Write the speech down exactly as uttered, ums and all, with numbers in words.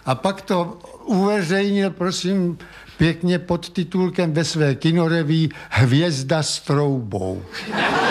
A pak to uveřejnil, prosím, pěkně pod titulkem ve své kinoreví Hvězda s troubou.